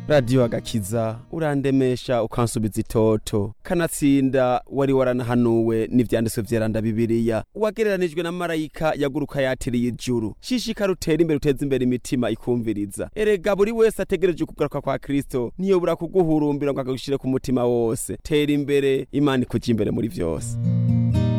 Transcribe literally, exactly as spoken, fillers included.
radiyo agakiza urandemesha ukansubiza itoto kanatsinda wari waranahanuwe n'ivyanditswe vyeranda Bibiliya wagereranijwe na marayika yaguruka yatiriye ijuru shishikara utera imbere uteza imbere imitima ikumviriza erega buri wese ategereje kugaruka kwa Kristo niyo bura kuguhurumbira ngo akagushire ku mutima wose tera imbere Imana ikuja imbere muri vyose.